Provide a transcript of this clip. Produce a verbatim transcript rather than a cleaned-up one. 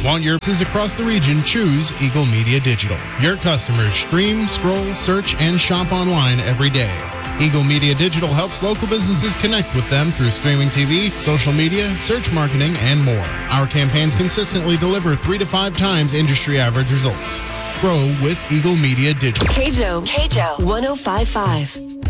Want your business across the region? Choose Eagle Media Digital. Your customers stream, scroll, search, and shop online every day. Eagle Media Digital helps local businesses connect with them through streaming T V, social media, search marketing, and more. Our campaigns consistently deliver three to five times industry average results. Grow with Eagle Media Digital. K J O, K J O one oh five point five.